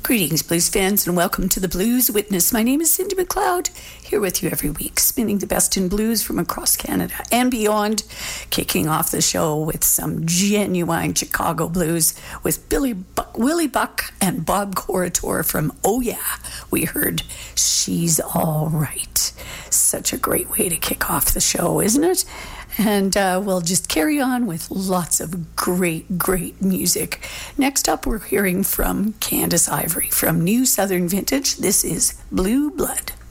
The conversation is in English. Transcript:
Greetings, blues fans, and welcome to the Blues Witness. My name is Cindy McLeod, here with you every week, spinning the best in blues from across Canada and beyond, kicking off the show with some genuine Chicago blues with Willie Buck and Bob Corritore from Oh Yeah. We heard She's All Right. Such a great way to kick off the show, isn't it? And we'll just carry on with lots of great music. Next up, we're hearing from Candace Ivory from New Southern Vintage. This is Blue Blood.